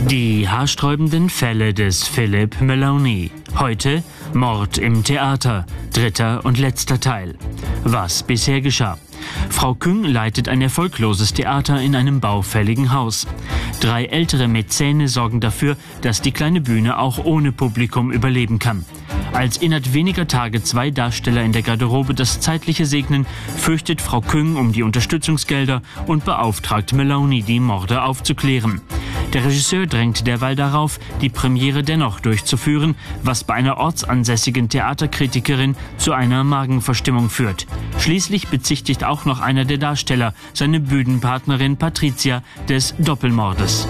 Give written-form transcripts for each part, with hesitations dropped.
Die haarsträubenden Fälle des Philip Maloney. Heute Mord im Theater, dritter und letzter Teil. Was bisher geschah? Frau Küng leitet ein erfolgloses Theater in einem baufälligen Haus. 3 ältere Mäzene sorgen dafür, dass die kleine Bühne auch ohne Publikum überleben kann. Als innerhalb weniger Tage 2 Darsteller in der Garderobe das Zeitliche segnen, fürchtet Frau Küng um die Unterstützungsgelder und beauftragt Maloney, die Morde aufzuklären. Der Regisseur drängt derweil darauf, die Premiere dennoch durchzuführen, was bei einer ortsansässigen Theaterkritikerin zu einer Magenverstimmung führt. Schließlich bezichtigt auch noch einer der Darsteller seine Bühnenpartnerin Patricia des Doppelmordes.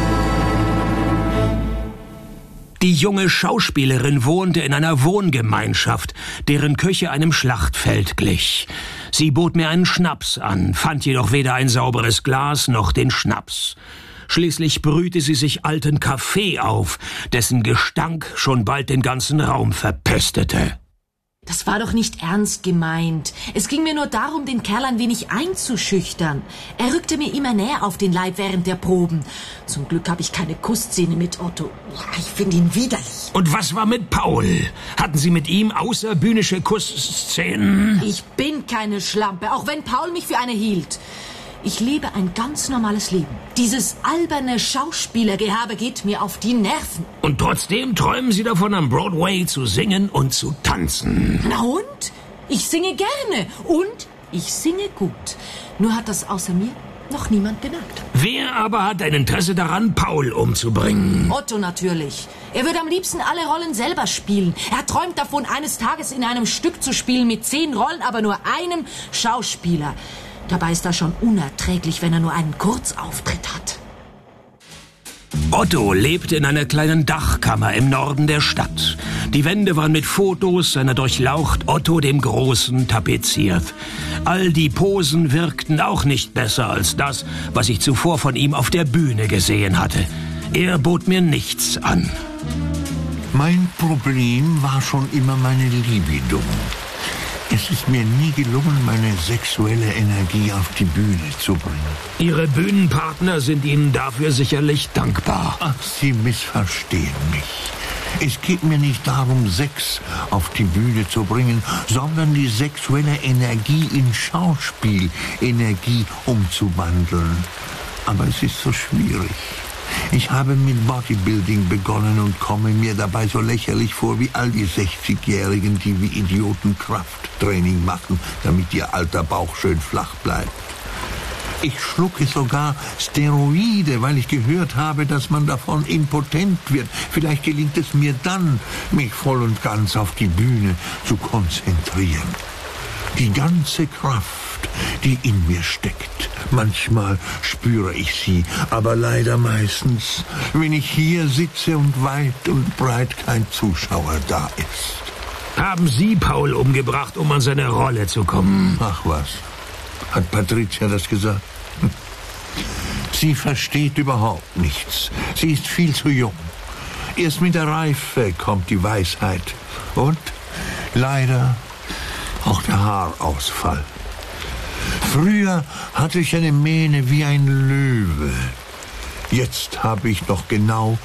Die junge Schauspielerin wohnte in einer Wohngemeinschaft, deren Küche einem Schlachtfeld glich. Sie bot mir einen Schnaps an, fand jedoch weder ein sauberes Glas noch den Schnaps. Schließlich brühte sie sich alten Kaffee auf, dessen Gestank schon bald den ganzen Raum verpestete. Das war doch nicht ernst gemeint. Es ging mir nur darum, den Kerl ein wenig einzuschüchtern. Er rückte mir immer näher auf den Leib während der Proben. Zum Glück habe ich keine Kussszene mit Otto. Ich finde ihn widerlich. Und was war mit Paul? Hatten Sie mit ihm außerbühnische Kussszenen? Ich bin keine Schlampe, auch wenn Paul mich für eine hielt. Ich lebe ein ganz normales Leben. Dieses alberne Schauspielergehabe geht mir auf die Nerven. Und trotzdem träumen Sie davon, am Broadway zu singen und zu tanzen. Na und? Ich singe gerne und ich singe gut. Nur hat das außer mir noch niemand bemerkt. Wer aber hat ein Interesse daran, Paul umzubringen? Otto natürlich. Er würde am liebsten alle Rollen selber spielen. Er träumt davon, eines Tages in einem Stück zu spielen mit 10 Rollen, aber nur einem Schauspieler. Dabei ist das schon unerträglich, wenn er nur einen Kurzauftritt hat. Otto lebte in einer kleinen Dachkammer im Norden der Stadt. Die Wände waren mit Fotos seiner durchlaucht Otto dem Großen tapeziert. All die Posen wirkten auch nicht besser als das, was ich zuvor von ihm auf der Bühne gesehen hatte. Er bot mir nichts an. Mein Problem war schon immer meine Libido. Es ist mir nie gelungen, meine sexuelle Energie auf die Bühne zu bringen. Ihre Bühnenpartner sind Ihnen dafür sicherlich dankbar. Ach, Sie missverstehen mich. Es geht mir nicht darum, Sex auf die Bühne zu bringen, sondern die sexuelle Energie in Schauspielenergie umzuwandeln. Aber es ist so schwierig. Ich habe mit Bodybuilding begonnen und komme mir dabei so lächerlich vor wie all die 60-Jährigen, die wie Idioten Krafttraining machen, damit ihr alter Bauch schön flach bleibt. Ich schlucke sogar Steroide, weil ich gehört habe, dass man davon impotent wird. Vielleicht gelingt es mir dann, mich voll und ganz auf die Bühne zu konzentrieren. Die ganze Kraft, die in mir steckt. Manchmal spüre ich sie, aber leider meistens, wenn ich hier sitze und weit und breit kein Zuschauer da ist. Haben Sie Paul umgebracht, um an seine Rolle zu kommen? Ach was, hat Patricia das gesagt? Sie versteht überhaupt nichts. Sie ist viel zu jung. Erst mit der Reife kommt die Weisheit. Und leider auch der Haarausfall. Früher hatte ich eine Mähne wie ein Löwe. Jetzt habe ich noch genau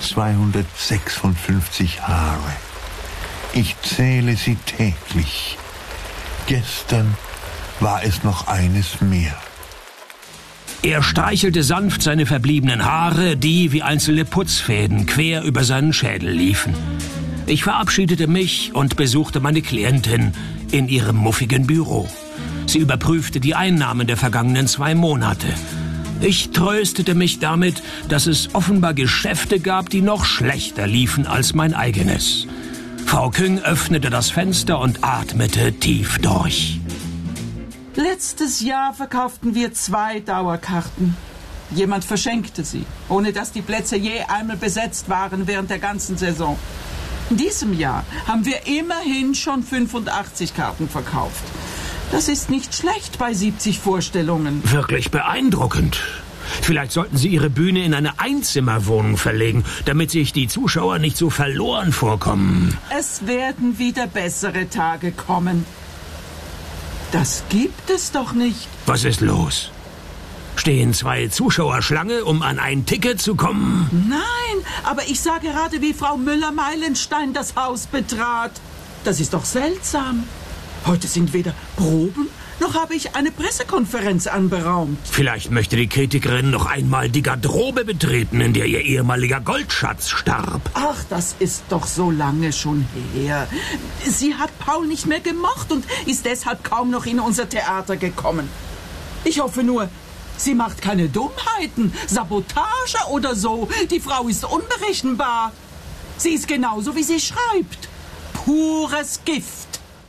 256 Haare. Ich zähle sie täglich. Gestern war es noch eines mehr. Er streichelte sanft seine verbliebenen Haare, die wie einzelne Putzfäden quer über seinen Schädel liefen. Ich verabschiedete mich und besuchte meine Klientin in ihrem muffigen Büro. Sie überprüfte die Einnahmen der vergangenen 2 Monate. Ich tröstete mich damit, dass es offenbar Geschäfte gab, die noch schlechter liefen als mein eigenes. Frau Küng öffnete das Fenster und atmete tief durch. Letztes Jahr verkauften wir 2 Dauerkarten. Jemand verschenkte sie, ohne dass die Plätze je einmal besetzt waren während der ganzen Saison. In diesem Jahr haben wir immerhin schon 85 Karten verkauft. Das ist nicht schlecht bei 70 Vorstellungen. Wirklich beeindruckend. Vielleicht sollten Sie Ihre Bühne in eine Einzimmerwohnung verlegen, damit sich die Zuschauer nicht so verloren vorkommen. Es werden wieder bessere Tage kommen. Das gibt es doch nicht. Was ist los? Stehen 2 Zuschauer Schlange, um an ein Ticket zu kommen? Nein, aber ich sah gerade, wie Frau Müller-Meilenstein das Haus betrat. Das ist doch seltsam. Heute sind weder Proben, noch habe ich eine Pressekonferenz anberaumt. Vielleicht möchte die Kritikerin noch einmal die Garderobe betreten, in der ihr ehemaliger Goldschatz starb. Ach, das ist doch so lange schon her. Sie hat Paul nicht mehr gemocht und ist deshalb kaum noch in unser Theater gekommen. Ich hoffe nur, sie macht keine Dummheiten, Sabotage oder so. Die Frau ist unberechenbar. Sie ist genauso, wie sie schreibt. Pures Gift.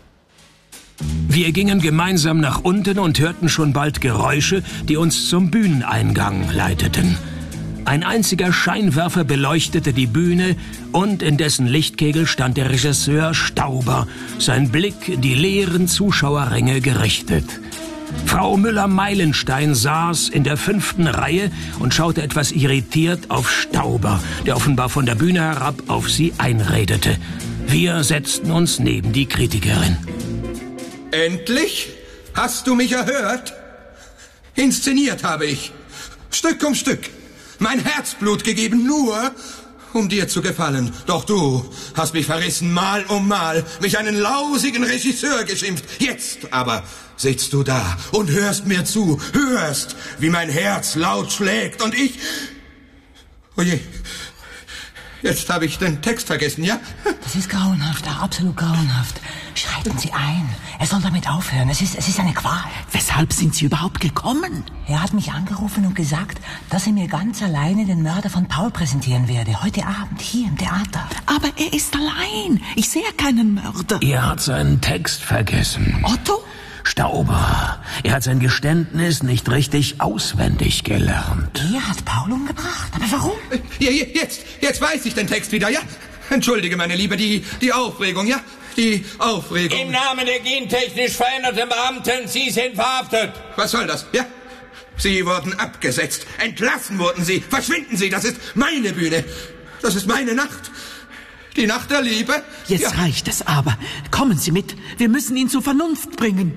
Wir gingen gemeinsam nach unten und hörten schon bald Geräusche, die uns zum Bühneneingang leiteten. Ein einziger Scheinwerfer beleuchtete die Bühne und in dessen Lichtkegel stand der Regisseur Stauber, sein Blick in die leeren Zuschauerränge gerichtet. Frau Müller-Meilenstein saß in der 5. Reihe und schaute etwas irritiert auf Stauber, der offenbar von der Bühne herab auf sie einredete. Wir setzten uns neben die Kritikerin. Endlich? Hast du mich erhört? Inszeniert habe ich. Stück um Stück. Mein Herzblut gegeben, nur um dir zu gefallen. Doch du hast mich verrissen, Mal um Mal, mich einen lausigen Regisseur geschimpft. Jetzt aber sitzt du da und hörst mir zu, hörst, wie mein Herz laut schlägt und ich... Oje, jetzt habe ich den Text vergessen, ja? Das ist grauenhaft, absolut grauenhaft. Schreiten Sie ein. Er soll damit aufhören. Es ist eine Qual. Weshalb sind Sie überhaupt gekommen? Er hat mich angerufen und gesagt, dass er mir ganz alleine den Mörder von Paul präsentieren werde. Heute Abend, hier im Theater. Aber er ist allein. Ich sehe keinen Mörder. Er hat seinen Text vergessen. Otto? Stauber. Er hat sein Geständnis nicht richtig auswendig gelernt. Er hat Paul umgebracht. Aber warum? Jetzt weiß ich den Text wieder, ja? Entschuldige, meine Liebe, die Aufregung, ja? Die Aufregung. Im Namen der gentechnisch veränderten Beamten, Sie sind verhaftet. Was soll das, ja? Sie wurden abgesetzt. Entlassen wurden Sie. Verschwinden Sie. Das ist meine Bühne. Das ist meine Nacht. Die Nacht der Liebe. Jetzt reicht es aber. Kommen Sie mit. Wir müssen ihn zur Vernunft bringen.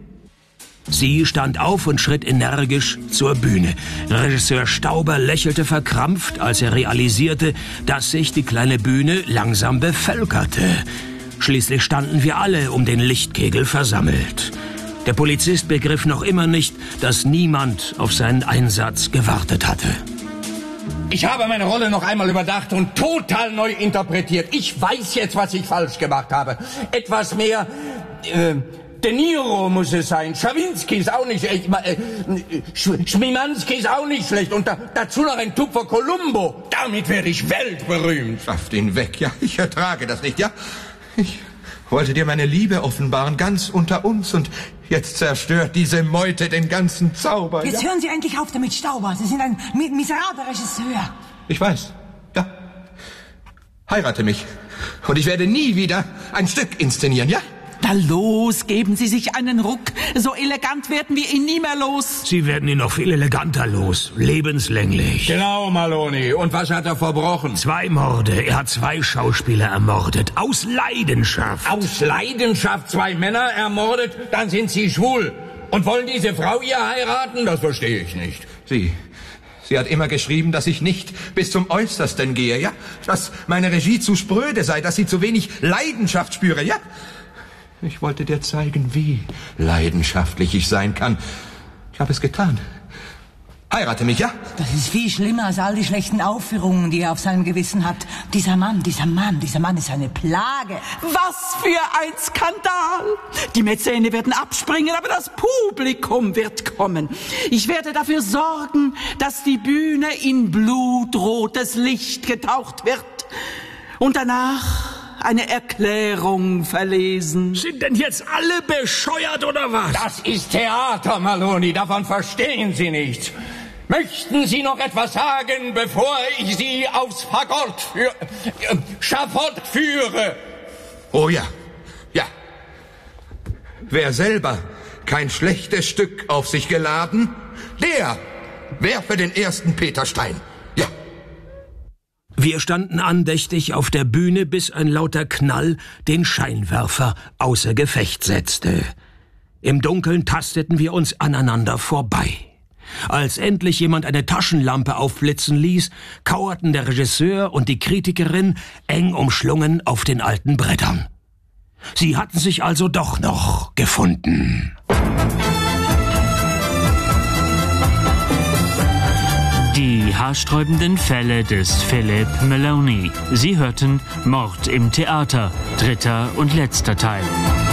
Sie stand auf und schritt energisch zur Bühne. Regisseur Stauber lächelte verkrampft, als er realisierte, dass sich die kleine Bühne langsam bevölkerte. Schließlich standen wir alle um den Lichtkegel versammelt. Der Polizist begriff noch immer nicht, dass niemand auf seinen Einsatz gewartet hatte. Ich habe meine Rolle noch einmal überdacht und total neu interpretiert. Ich weiß jetzt, was ich falsch gemacht habe. Etwas mehr... De Niro muss es sein. Schawinski ist auch nicht... Schmimanski ist auch nicht schlecht. Und dazu noch ein Tupfer Columbo. Damit werde ich weltberühmt. Schafft ihn weg, ja? Ich ertrage das nicht, ja? Ich wollte dir meine Liebe offenbaren, ganz unter uns. Und jetzt zerstört diese Meute den ganzen Zauber. Jetzt hören Sie endlich auf damit, Stauber. Sie sind ein miserabler Regisseur. Ich weiß, ja. Heirate mich. Und ich werde nie wieder ein Stück inszenieren, ja? Na los, geben Sie sich einen Ruck. So elegant werden wir ihn nie mehr los. Sie werden ihn noch viel eleganter los. Lebenslänglich. Genau, Maloney. Und was hat er verbrochen? 2 Morde. Er hat 2 Schauspieler ermordet. Aus Leidenschaft. Aus Leidenschaft 2 Männer ermordet? Dann sind Sie schwul. Und wollen diese Frau ihr heiraten? Das verstehe ich nicht. Sie hat immer geschrieben, dass ich nicht bis zum Äußersten gehe, ja? Dass meine Regie zu spröde sei, dass sie zu wenig Leidenschaft spüre, ja? Ich wollte dir zeigen, wie leidenschaftlich ich sein kann. Ich habe es getan. Heirate mich, ja? Das ist viel schlimmer als all die schlechten Aufführungen, die er auf seinem Gewissen hat. Dieser Mann ist eine Plage. Was für ein Skandal! Die Mäzene werden abspringen, aber das Publikum wird kommen. Ich werde dafür sorgen, dass die Bühne in blutrotes Licht getaucht wird. Und danach eine Erklärung verlesen. Sind denn jetzt alle bescheuert oder was? Das ist Theater, Maloney. Davon verstehen Sie nichts. Möchten Sie noch etwas sagen, bevor ich Sie aufs Schafott führe? Oh ja, ja. Wer selber kein schlechtes Stück auf sich geladen, der werfe den ersten Peterstein. Ja. Wir standen andächtig auf der Bühne, bis ein lauter Knall den Scheinwerfer außer Gefecht setzte. Im Dunkeln tasteten wir uns aneinander vorbei. Als endlich jemand eine Taschenlampe aufblitzen ließ, kauerten der Regisseur und die Kritikerin eng umschlungen auf den alten Brettern. Sie hatten sich also doch noch gefunden. Die haarsträubenden Fälle des Philip Maloney. Sie hörten Mord im Theater, 3. und letzter Teil.